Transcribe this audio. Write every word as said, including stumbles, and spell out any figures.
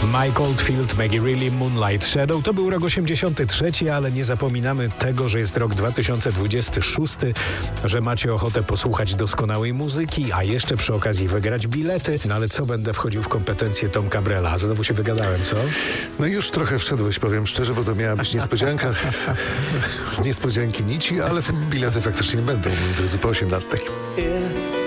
Mike Oldfield, Maggie Reilly, Moonlight Shadow. To był rok osiemdziesiąty trzeci, ale nie zapominamy tego, że jest rok dwa tysiące dwudziesty szósty, że macie ochotę posłuchać doskonałej muzyki, a jeszcze przy okazji wygrać bilety. No ale co, będę wchodził w kompetencje Tomka Brela? Znowu się wygadałem, co? No już trochę wszedłeś, powiem szczerze, bo to miała być niespodzianka. Z niespodzianki nici, ale bilety faktycznie będą, moi drodzy, po osiemnastej.